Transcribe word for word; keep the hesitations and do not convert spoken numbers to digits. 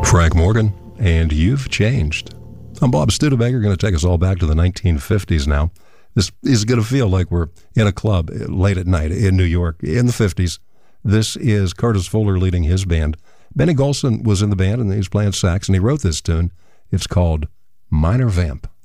Frank Morgan, and You've Changed. I'm Bob Studebaker, going to take us all back to the nineteen fifties now. This is going to feel like we're in a club late at night in New York in the fifties. This is Curtis Fuller leading his band. Benny Golson was in the band, and he was playing sax, and he wrote this tune. It's called Minor Vamp.